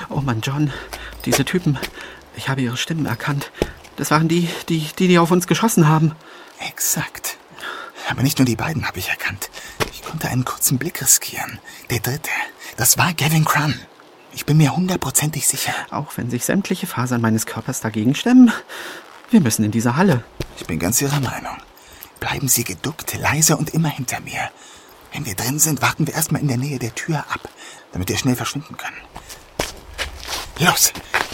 Oh Mann, John, diese Typen, ich habe ihre Stimmen erkannt. Das waren die auf uns geschossen haben. Exakt. Aber nicht nur die beiden habe ich erkannt. Ich konnte einen kurzen Blick riskieren. Der dritte, das war Gavin Crumb. Ich bin mir 100% sicher. Auch wenn sich sämtliche Fasern meines Körpers dagegen stemmen. Wir müssen in diese Halle. Ich bin ganz Ihrer Meinung. Bleiben Sie geduckt, leise und immer hinter mir. Wenn wir drin sind, warten wir erstmal in der Nähe der Tür ab, damit wir schnell verschwinden können. Los,